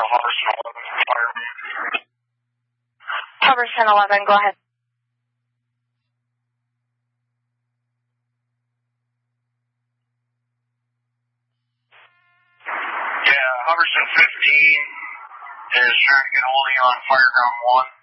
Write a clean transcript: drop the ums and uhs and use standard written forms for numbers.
Hubbardson 11, fireman. Hubbardson 11, go ahead. Yeah, Hubbardson 15 is trying to get a hold of you on Fireground 1.